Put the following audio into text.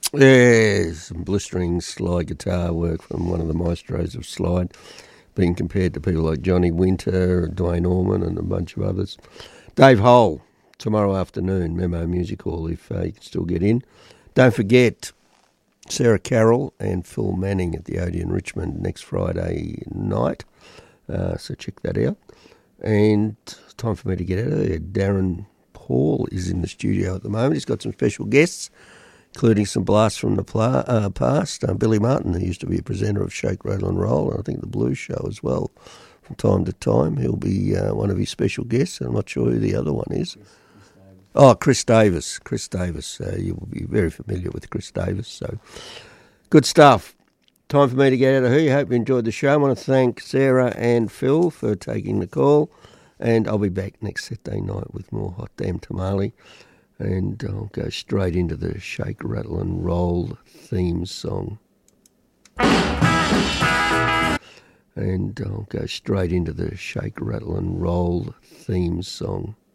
Yeah, some blistering slide guitar work from one of the maestros of slide, being compared to people like Johnny Winter, Dwayne Allman, and a bunch of others. Dave Hole, tomorrow afternoon, Memo Music Hall, if you can still get in. Don't forget Sarah Carroll and Phil Manning at the Odeon Richmond next Friday night, so check that out. And it's time for me to get out of there. Darren Paul is in the studio at the moment. He's got some special guests, including some blasts from the past. Billy Martin, who used to be a presenter of Shake, Rattle and Roll, and I think the Blues Show as well, from time to time. He'll be one of his special guests. I'm not sure who the other one is. Chris Davis. Chris Davis. You will be very familiar with Chris Davis. So, good stuff. Time for me to get out of here. Hope you enjoyed the show. I want to thank Sarah and Phil for taking the call. And I'll be back next Saturday night with more Hot Damn Tamale. And I'll go straight into the Shake, Rattle and Roll theme song. And I'll go straight into the Shake, Rattle and Roll theme song.